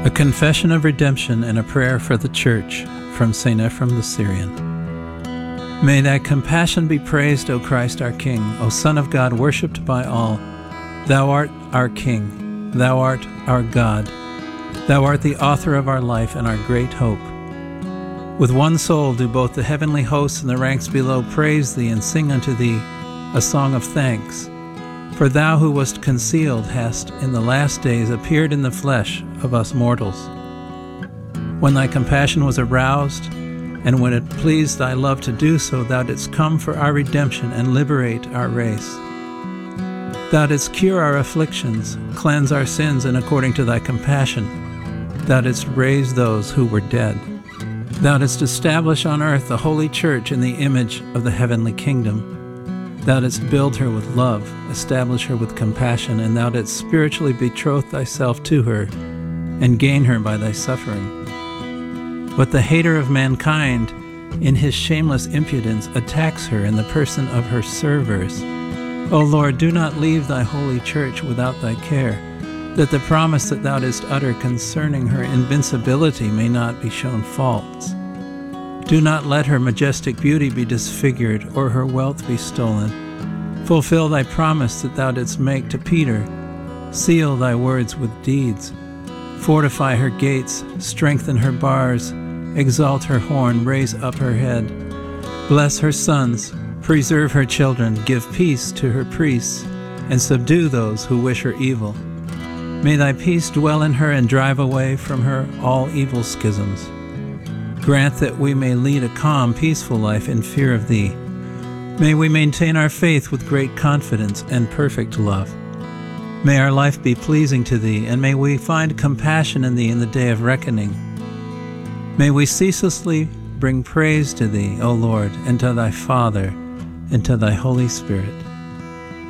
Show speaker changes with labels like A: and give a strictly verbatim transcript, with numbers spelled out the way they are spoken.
A: A Confession of Redemption and a Prayer for the Church from Saint Ephrem the Syrian. May thy compassion be praised, O Christ our King, O Son of God, worshipped by all. Thou art our King, thou art our God, thou art the author of our life and our great hope. With one soul do both the heavenly hosts and the ranks below praise thee and sing unto thee a song of thanks. For thou who wast concealed hast in the last days appeared in the flesh of us mortals. When thy compassion was aroused, and when it pleased thy love to do so, thou didst come for our redemption and liberate our race. Thou didst cure our afflictions, cleanse our sins, and according to thy compassion, thou didst raise those who were dead. Thou didst establish on earth the holy church in the image of the heavenly kingdom. Thou didst build her with love, establish her with compassion, and thou didst spiritually betroth thyself to her, and gain her by thy suffering. But the hater of mankind, in his shameless impudence, attacks her in the person of her servers. O Lord, do not leave thy holy church without thy care, that the promise that thou didst utter concerning her invincibility may not be shown false. Do not let her majestic beauty be disfigured, or her wealth be stolen. Fulfill thy promise that thou didst make to Peter. Seal thy words with deeds. Fortify her gates, strengthen her bars, exalt her horn, raise up her head. Bless her sons, preserve her children, give peace to her priests, and subdue those who wish her evil. May thy peace dwell in her and drive away from her all evil schisms. Grant that we may lead a calm, peaceful life in fear of thee. May we maintain our faith with great confidence and perfect love. May our life be pleasing to thee, and may we find compassion in thee in the day of reckoning. May we ceaselessly bring praise to thee, O Lord, and to thy Father, and to thy Holy Spirit.